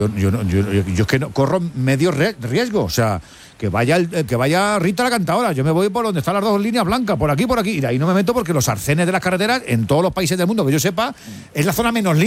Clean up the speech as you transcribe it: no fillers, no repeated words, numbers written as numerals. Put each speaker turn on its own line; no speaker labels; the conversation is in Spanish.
Yo es que no, corro medio riesgo, o sea, que vaya Rita la cantadora, yo me voy por donde están las dos líneas blancas, por aquí, y de ahí no me meto porque los arcenes de las carreteras en todos los países del mundo que yo sepa es la zona menos limpia.